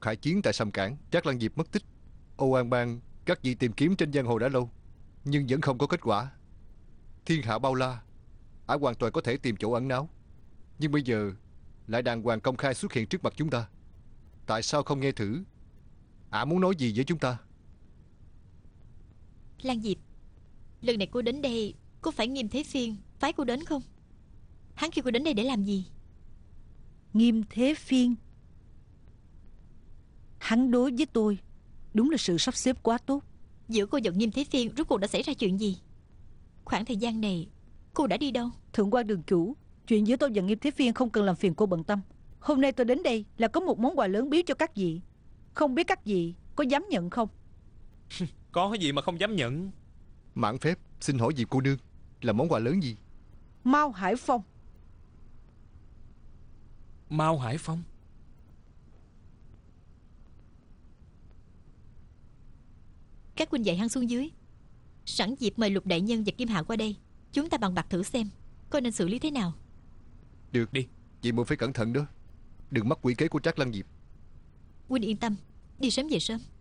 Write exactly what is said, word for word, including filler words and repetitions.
hải chiến tại Sầm Cảng, Trác Lăng Diệp mất tích. Âu An Bang các vị tìm kiếm trên giang hồ đã lâu, nhưng vẫn không có kết quả. Thiên hạ bao la, ả hoàn toàn có thể tìm chỗ ẩn náu, nhưng bây giờ lại đàng hoàng công khai xuất hiện trước mặt chúng ta. Tại sao không nghe thử ả muốn nói gì với chúng ta? Lan Diệp, lần này cô đến đây có phải Nghiêm Thế Phiên phái cô đến không? Hắn kêu cô đến đây để làm gì? Nghiêm Thế Phiên? Hắn đối với tôi đúng là sự sắp xếp quá tốt. Giữa cô và Nghiêm Thế Phiên rốt cuộc đã xảy ra chuyện gì? Khoảng thời gian này cô đã đi đâu? Thượng quan đường chủ, chuyện giữa tôi và Nghiêm Thế Phiên không cần làm phiền cô bận tâm. Hôm nay tôi đến đây là có một món quà lớn biếu cho các vị. Không biết các vị có dám nhận không? Có gì mà không dám nhận. Mãn phép xin hỏi Diệp cô nương, là món quà lớn gì? Mao Hải Phong. Mao Hải Phong? Các huynh dạy hắn xuống dưới. Sẵn dịp mời Lục đại nhân và Kim Hạ qua đây, chúng ta bàn bạc thử xem coi nên xử lý thế nào. Được đi, chị muội phải cẩn thận đó, đừng mắc quỷ kế của Trác Lăng Diệp. Huynh yên tâm, đi sớm về sớm.